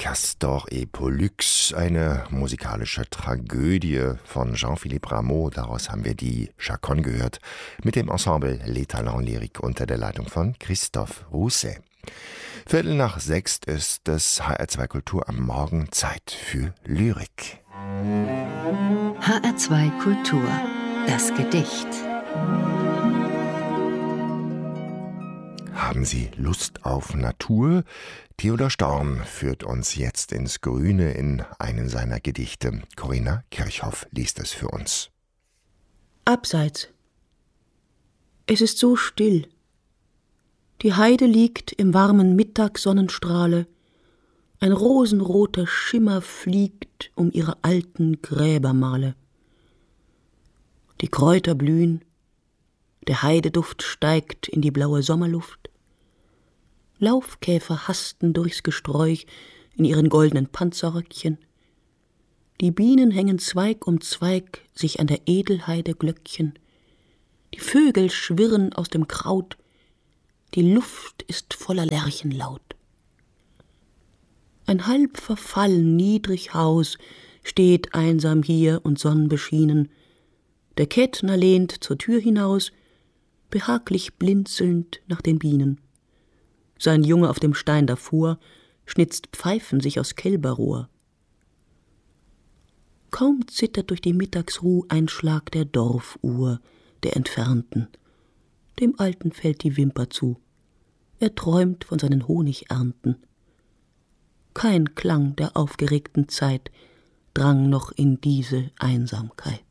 Castor et Pollux, eine musikalische Tragödie von Jean-Philippe Rameau. Daraus haben wir die Chaconne gehört, mit dem Ensemble Les Talents Lyriques unter der Leitung von Christophe Rousset. 5:45 ist es HR2 Kultur am Morgen, Zeit für Lyrik. HR2 Kultur, das Gedicht. Haben Sie Lust auf Natur? Theodor Storm führt uns jetzt ins Grüne in einen seiner Gedichte. Corinna Kirchhoff liest es für uns. Abseits. Es ist so still. Die Heide liegt im warmen Mittagssonnenstrahle. Ein rosenroter Schimmer fliegt um ihre alten Gräbermale. Die Kräuter blühen, der Heideduft steigt in die blaue Sommerluft. Laufkäfer hasten durchs Gesträuch in ihren goldenen Panzerröckchen. Die Bienen hängen Zweig um Zweig sich an der Edelheide Glöckchen. Die Vögel schwirren aus dem Kraut, die Luft ist voller Lerchenlaut. Ein halb verfallen niedrig Haus steht einsam hier und sonnenbeschienen. Der Kettner lehnt zur Tür hinaus, behaglich blinzelnd nach den Bienen. Sein Junge auf dem Stein davor schnitzt Pfeifen sich aus Kälberrohr. Kaum zittert durch die Mittagsruh ein Schlag der Dorfuhr, der Entfernten. Dem Alten fällt die Wimper zu. Er träumt von seinen Honigernten. Kein Klang der aufgeregten Zeit drang noch in diese Einsamkeit.